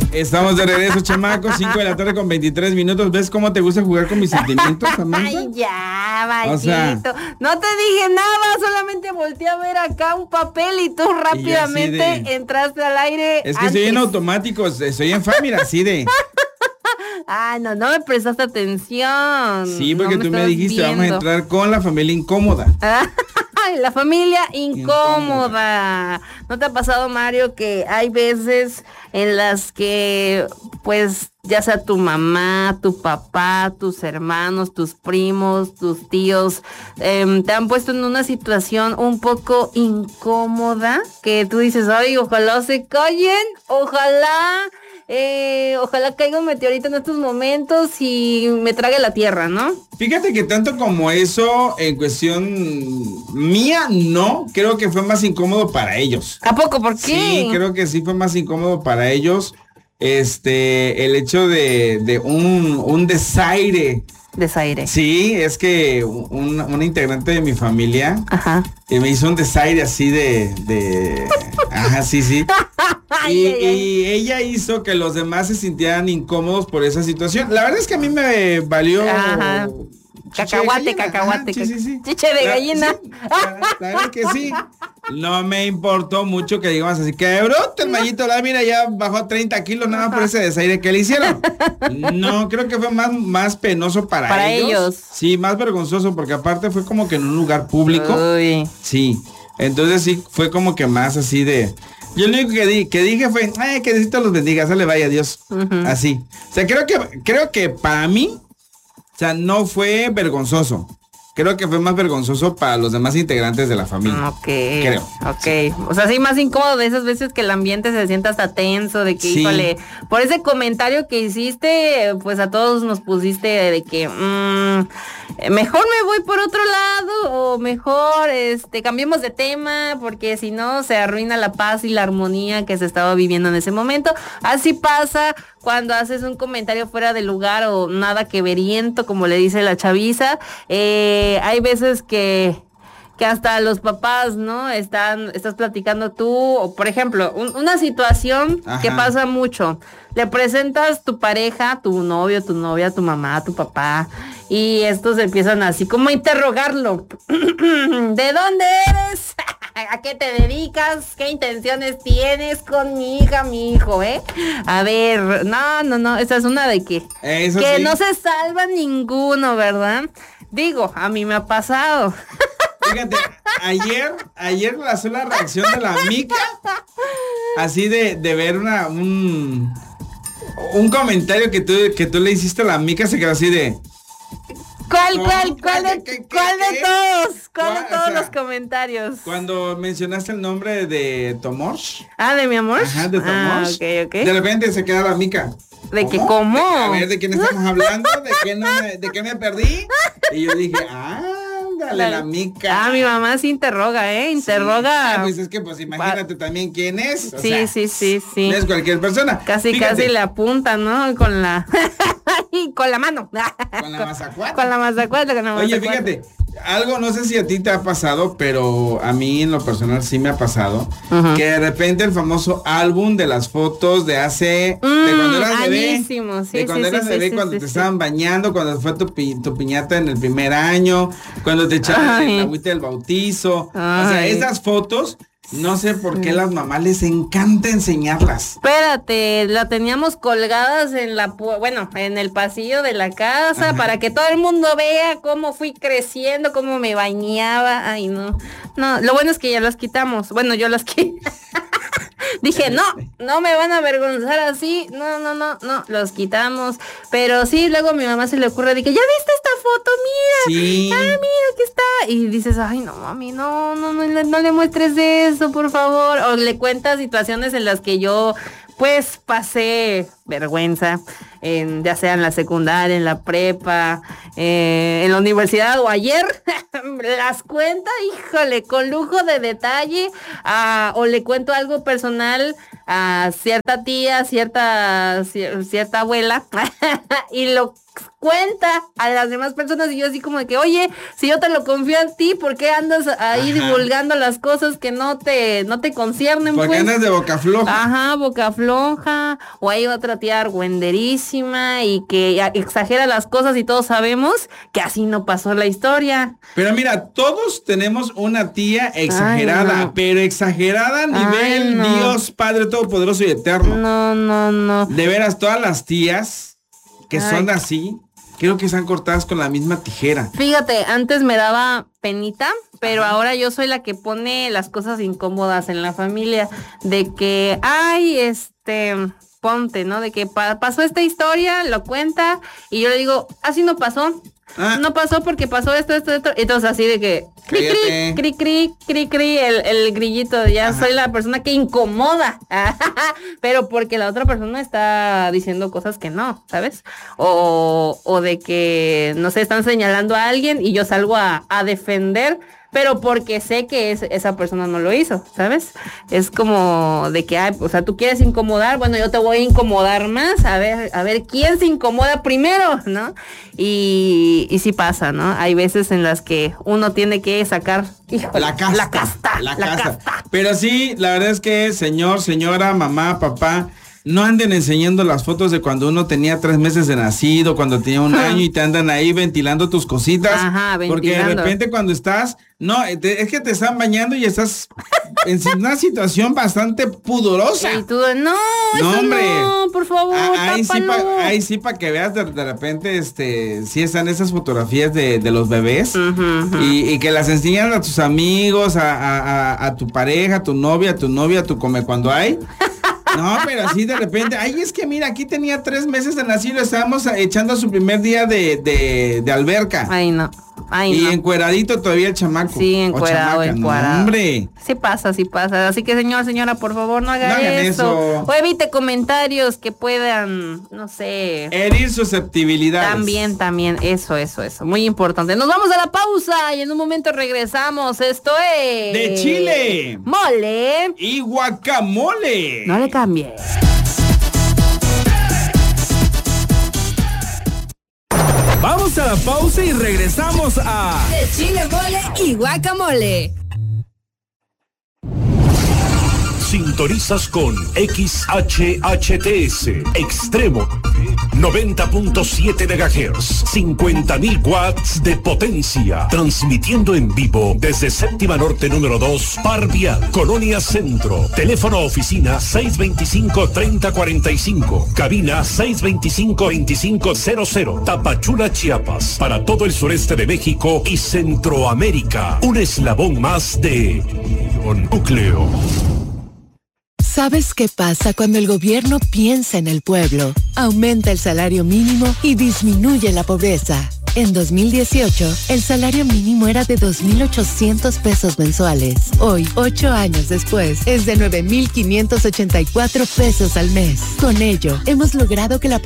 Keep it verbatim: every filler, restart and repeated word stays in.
Estamos de regreso, chamacos, cinco de la tarde con veintitrés minutos. ¿Ves cómo te gusta jugar con mis sentimientos, Samantha? Ay, ya, Mayito. O sea, no te dije nada, solamente volteé a ver acá un papel y tú rápidamente de... entraste al aire. Es que antes. Soy en automático, soy en familia, así de... Ah, no, no me prestaste atención. Sí, porque no tú me me dijiste, viendo. Vamos a entrar con la familia incómoda. La familia incómoda. ¿No te ha pasado, Mario, que hay veces en las que, pues, ya sea tu mamá, tu papá, tus hermanos, tus primos, tus tíos, eh, te han puesto en una situación un poco incómoda, que tú dices, ay, ojalá se callen, ojalá... Eh, ojalá caiga un meteorito en estos momentos y me trague la tierra, ¿no? Fíjate que tanto como eso, en cuestión mía, no, creo que fue más incómodo para ellos. ¿A poco? ¿Por qué? Sí, creo que sí fue más incómodo para ellos, este, el hecho de, de un, un desaire. Desaire. Sí, es que un, una integrante de mi familia Ajá. Eh, me hizo un desaire así de, de... Ajá, sí, sí. Ay, y, ay, ay. y ella hizo que los demás se sintieran incómodos por esa situación. La verdad es que a mí me valió... Ajá. Cacahuate, cacahuate. Ajá, sí, sí, sí. Chiche de la, gallina. Sí, la, la verdad que sí. No me importó mucho que digamos así, que brote el Mayito, la mira, ya bajó treinta kilos nada más por ese desaire que le hicieron. No, creo que fue más, más penoso para, para ellos. ellos. Sí, más vergonzoso, porque aparte fue como que en un lugar público. Uy. Sí, entonces sí, fue como que más así de... Yo lo único que, di, que dije fue, ay, que Diosito los bendiga, sale vaya, Dios. Uh-huh. Así. O sea, creo que, creo que para mí, o sea, no fue vergonzoso. Creo que fue más vergonzoso para los demás integrantes de la familia. Ok. Creo. Ok. Sí. O sea, sí, más incómodo de esas veces que el ambiente se sienta hasta tenso, de que, sí. híjole, por ese comentario que hiciste, pues a todos nos pusiste de que, mmm, mejor me voy por otro lado, o mejor, este, cambiemos de tema, porque si no se arruina la paz y la armonía que se estaba viviendo en ese momento. Así pasa cuando haces un comentario fuera de lugar o nada que veriento, como le dice la chaviza. Eh, hay veces que, que hasta los papás, ¿no? Están, estás platicando tú, o por ejemplo, un, una situación Ajá. que pasa mucho. Le presentas tu pareja, tu novio, tu novia, tu mamá, tu papá, y estos empiezan así como a interrogarlo. ¿De dónde eres? ¿A qué te dedicas? ¿Qué intenciones tienes con mi hija, mi hijo, eh? A ver, no, no, no, esa es una de que, Eso que sí. no se salva ninguno, ¿verdad? Digo, a mí me ha pasado. Fíjate, ayer, ayer la sola reacción de la Mica, así de, de ver una, un, un comentario que tú, que tú le hiciste a la Mica, se quedó así de... ¿Cuál, no, cuál, cuál de, ¿qué, qué, cuál de qué? todos? ¿Cuál de ¿Cuál? todos O sea, los comentarios? Cuando mencionaste el nombre de Tomosh. Ah, ¿de mi amor? Ajá, de Tomosh. Ah, ok, ok. De repente se queda la Mica. ¿De ¿Cómo? que cómo? De, a ver, ¿de quién estamos hablando? ¿De qué, no me, ¿De qué me perdí? Y yo dije, ándale, la Mica. Ah, mi mamá sí interroga, ¿eh? Interroga. Sí. Ah, pues es que, pues imagínate pa también quién es. O sí, sea, sí, sí, sí. No es cualquier persona. Casi, Fíjate. casi le apunta, ¿no? Con la... con la mano. Con la mazacuata. Con la mazacuata, con la mazacuata. Oye, fíjate, algo, no sé si a ti te ha pasado, pero a mí en lo personal sí me ha pasado, uh-huh. que de repente el famoso álbum de las fotos de hace, mm, de cuando eras bebé, sí, de cuando sí, eras sí, bebé, sí, cuando sí, te sí. estaban bañando, cuando fue tu, pi, tu piñata en el primer año, cuando te echaban el agüita del bautizo, Ay. o sea, esas fotos... No sé por qué las mamás les encanta enseñarlas. Espérate, la teníamos colgadas en la, bueno, en el pasillo de la casa, Ajá. para que todo el mundo vea cómo fui creciendo, cómo me bañaba. Ay, no, no, lo bueno es que ya las quitamos. Bueno, yo las quité. Dije, no, no me van a avergonzar así. No, no, no, no, los quitamos. Pero sí, luego a mi mamá se le ocurre de que, ¿ya viste esta foto? Mira. Sí. Ah, mira, aquí está. Y dices, ay, no, mami, no, no, no, no le muestres eso, por favor. O le cuentas situaciones en las que yo, pues, pasé vergüenza, en, ya sea en la secundaria, en la prepa, eh, en la universidad o ayer, las cuenta, híjole, con lujo de detalle, uh, o le cuento algo personal a cierta tía, cierta, cier, cierta abuela, y lo cuenta a las demás personas y yo así como de que, oye, si yo te lo confío a ti, ¿por qué andas ahí Ajá. divulgando las cosas que no te, no te conciernen? Porque pues? andas de boca floja. Ajá, boca floja. argüendera, o hay otra tía argüenderísima y que exagera las cosas y todos sabemos que así no pasó la historia. Pero mira, todos tenemos una tía exagerada, no. pero exagerada a nivel no. Dios Padre Todopoderoso y Eterno. No, no, no. De veras, todas las tías que Ay. son así, creo que están cortadas con la misma tijera. Fíjate, antes me daba penita, pero Ajá. ahora yo soy la que pone las cosas incómodas en la familia, de que, ay, este, ponte, ¿no? De que pa- pasó esta historia, lo cuenta, y yo le digo, así no pasó. Ah. No pasó porque pasó esto, esto, esto. Entonces así de que cri, cri, cri, cri, cri, cri, el, el grillito. Ya Ajá. soy la persona que incomoda. Pero porque la otra persona está diciendo cosas que no, ¿sabes? O, o de que, no sé, están señalando a alguien y yo salgo a, a defender, pero porque sé que es, esa persona no lo hizo, ¿sabes? Es como de que, ay, o sea, tú quieres incomodar, bueno, yo te voy a incomodar más, a ver, a ver quién se incomoda primero, ¿no? Y, y sí pasa, ¿no? Hay veces en las que uno tiene que sacar, híjole, la casta, la casta, la, la casta. casta. Pero sí, la verdad es que, señor, señora, mamá, papá, no anden enseñando las fotos de cuando uno tenía tres meses de nacido, cuando tenía un año y te andan ahí ventilando tus cositas. Ajá, ventilando. Porque de repente cuando estás, no, te, es que te están bañando y estás en una situación bastante pudorosa. Y tú, no, no, eso hombre, no, por favor, a, ahí, sí pa, ahí sí para que veas de, de repente, este, sí están esas fotografías de, de los bebés uh-huh, uh-huh. Y, y que las enseñan a tus amigos, a, a, a, a tu pareja, a tu novia, a tu novia, a tu come cuando hay. No, pero así de repente, ay, es que mira, aquí tenía tres meses de nacido, estábamos echando su primer día de, de, de alberca. Ay, no. Ay, y no. encueradito todavía el chamaco. Sí, encuerado, encuerado. No, hombre. Sí pasa, sí pasa. Así que, señor, señora, por favor, no haga no hagan eso. eso. O evite comentarios que puedan, no sé, herir susceptibilidades. También, también, eso, eso, eso. Muy importante. Nos vamos a la pausa y en un momento regresamos. Esto es... De chile. Mole. Y guacamole. No le cambie. Vamos a la pausa y regresamos a De chile, mole y guacamole. Sintonizas con X H H T S Extremo noventa punto siete megahertz, cincuenta mil watts de potencia, transmitiendo en vivo desde Séptima Norte número dos, Parvia, Colonia Centro. Teléfono oficina seis veinticinco, treinta cuarenta y cinco, cabina seis veinticinco, veinticinco cero cero, Tapachula, Chiapas, para todo el sureste de México y Centroamérica. Un eslabón más de núcleo. ¿Sabes qué pasa cuando el gobierno piensa en el pueblo? Aumenta el salario mínimo y disminuye la pobreza. En dos mil dieciocho, el salario mínimo era de dos mil ochocientos pesos mensuales. Hoy, ocho años después, es de nueve mil quinientos ochenta y cuatro pesos al mes. Con ello, hemos logrado que la